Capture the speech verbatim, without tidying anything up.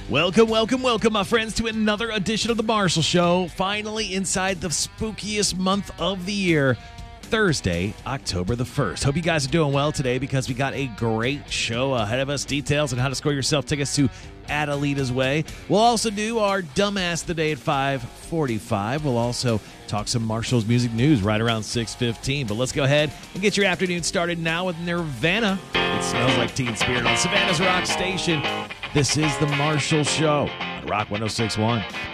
Welcome, welcome, welcome, my friends, to another edition of The Marshall Show. Finally inside the spookiest month of the year, Thursday, October the first. Hope you guys are doing well today because we got a great show ahead of us. Details on how to score yourself tickets to Adelita's Way. We'll also do our Dumbass of the Day at five forty-five. We'll also talk some Marshall's music news right around six fifteen. But let's go ahead and get your afternoon started now with Nirvana. It Smells Like Teen Spirit on Savannah's Rock Station. This is The Marshall Show on Rock one oh six point one.